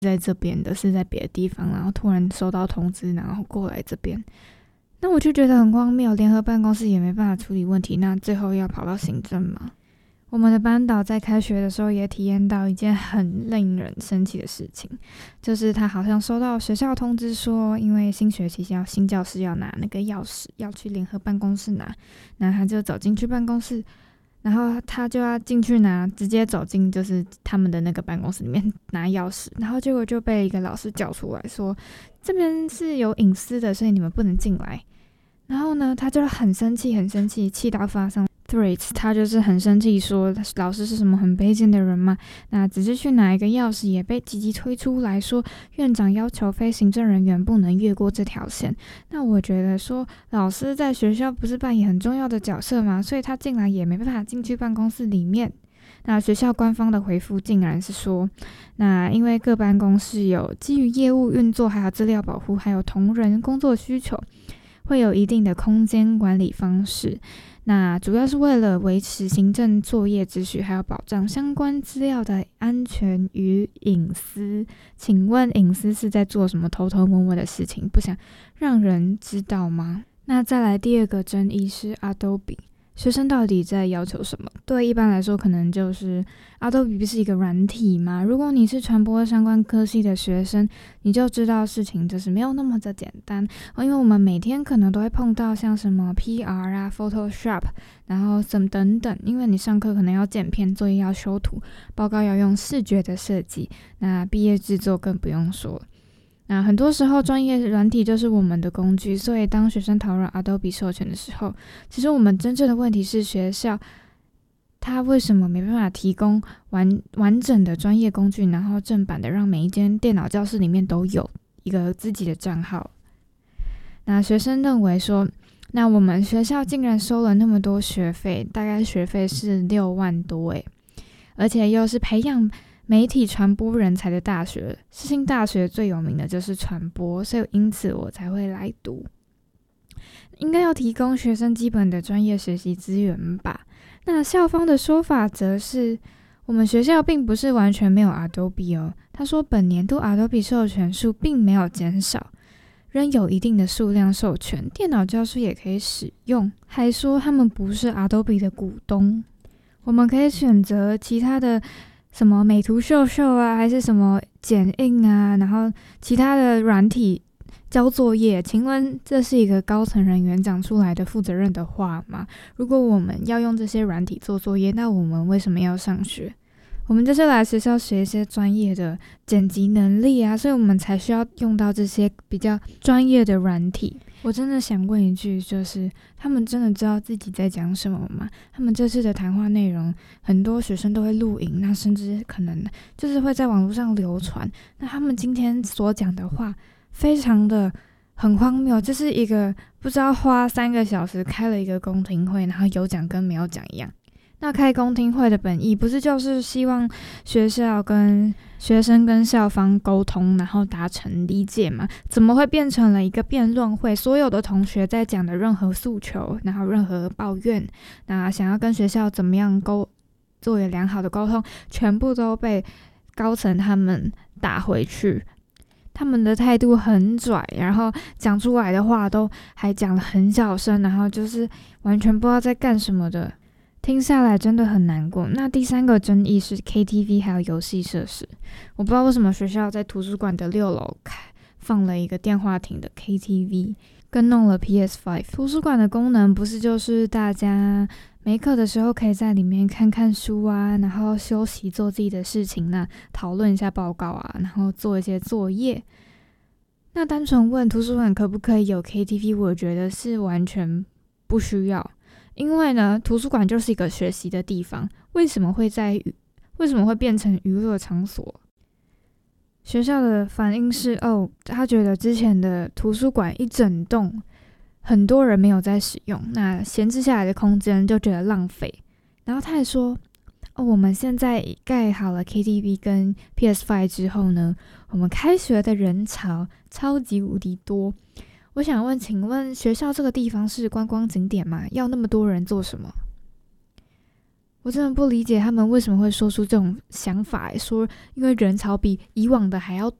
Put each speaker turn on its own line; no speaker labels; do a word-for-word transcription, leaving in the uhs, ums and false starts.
在这边的，是在别的地方，然后突然收到通知，然后过来这边。那我就觉得很荒谬，联合办公室也没办法处理问题，那最后要跑到行政吗？我们的班导在开学的时候也体验到一件很令人生气的事情，就是他好像收到学校通知说，因为新学期要新教室要拿那个钥匙，要去联合办公室拿，那他就走进去办公室，然后他就要进去拿，直接走进就是他们的那个办公室里面拿钥匙，然后结果就被一个老师叫出来说，这边是有隐私的，所以你们不能进来。然后呢，他就很生气，很生气，气到发上 threats， 他就是很生气说老师是什么很卑贱的人嘛，那只是去拿一个钥匙也被积极推出来说院长要求非行政人员不能越过这条线。那我觉得说老师在学校不是扮演很重要的角色嘛，所以他进来也没办法进去办公室里面。那学校官方的回复竟然是说，那因为各办公室有基于业务运作还有资料保护还有同仁工作需求，会有一定的空间管理方式，那主要是为了维持行政作业秩序，还有保障相关资料的安全与隐私。请问隐私是在做什么偷偷摸摸的事情，不想让人知道吗？那再来第二个争议是 Adobe，学生到底在要求什么？对一般来说可能就是 Adobe 不是一个软体嘛，如果你是传播相关科系的学生，你就知道事情就是没有那么的简单、哦、因为我们每天可能都会碰到像什么 P R 啊 Photoshop 然后什么等等，因为你上课可能要剪片，作业要修图，报告要用视觉的设计，那毕业制作更不用说了。那很多时候专业软体就是我们的工具，所以当学生讨论 Adobe 授权的时候，其实我们真正的问题是学校他为什么没办法提供 完, 完整的专业工具，然后正版的让每一间电脑教室里面都有一个自己的账号。那学生认为说，那我们学校竟然收了那么多学费，大概学费是六万多耶，而且又是培养媒体传播人才的大学，世新大学最有名的就是传播，所以因此我才会来读。应该要提供学生基本的专业学习资源吧。那校方的说法则是，我们学校并不是完全没有 Adobe 哦。他说本年度 Adobe 授权数并没有减少，仍有一定的数量授权，电脑教室也可以使用，还说他们不是 Adobe 的股东，我们可以选择其他的什么美图秀秀啊，还是什么剪映啊，然后其他的软体交作业。请问这是一个高层人员讲出来的负责任的话吗？如果我们要用这些软体做作业，那我们为什么要上学？我们就是来学校学一些专业的剪辑能力啊，所以我们才需要用到这些比较专业的软体。我真的想问一句，就是他们真的知道自己在讲什么吗？他们这次的谈话内容很多学生都会录影，那甚至可能就是会在网络上流传，那他们今天所讲的话非常的很荒谬，就是一个不知道花三个小时开了一个公听会，然后有讲跟没有讲一样。那开公听会的本意不是就是希望学校跟学生跟校方沟通，然后达成理解吗？怎么会变成了一个辩论会？所有的同学在讲的任何诉求，然后任何抱怨，那想要跟学校怎么样沟做一个良好的沟通，全部都被高层他们打回去。他们的态度很拽，然后讲出来的话都还讲得很小声，然后就是完全不知道在干什么的，听下来真的很难过。那第三个争议是 K T V 还有游戏设施，我不知道为什么学校在图书馆的六楼放了一个电话亭的 K T V， 跟弄了 P S 五。 图书馆的功能不是就是大家没课的时候可以在里面看看书啊，然后休息做自己的事情，那讨论一下报告啊，然后做一些作业。那单纯问图书馆可不可以有 K T V， 我觉得是完全不需要，因为呢，图书馆就是一个学习的地方，为什么会在为什么会变成娱乐场所？学校的反应是，哦，他觉得之前的图书馆一整栋很多人没有在使用，那闲置下来的空间就觉得浪费。然后他还说，哦，我们现在盖好了 K T V 跟 P S 五 之后呢，我们开学的人潮超级无敌多。我想问，请问学校这个地方是观光景点吗？要那么多人做什么？ 我真的不理解他们为什么会说出这种想法，说因为人潮比以往的还要